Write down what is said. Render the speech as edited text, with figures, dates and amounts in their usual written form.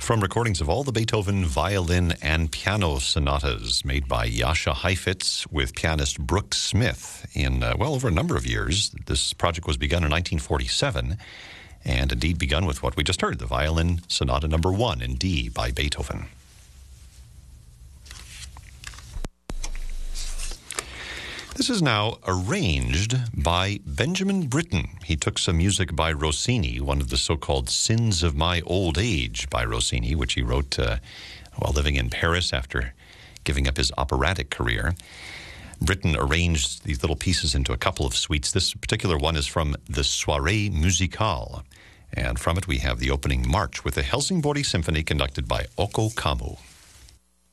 From recordings of all the Beethoven violin and piano sonatas made by Jascha Heifetz with pianist Brooks Smith in, over a number of years. This project was begun in 1947 and indeed begun with what we just heard, the Violin Sonata No. 1 in D by Beethoven. This is now arranged by Benjamin Britten. He took some music by Rossini, one of the so-called Sins of My Old Age by Rossini, which he wrote while living in Paris after giving up his operatic career. Britten arranged these little pieces into a couple of suites. This particular one is from the Soirée Musicale, and from it we have the opening march with the Helsingborg Symphony conducted by Ocko Kammo.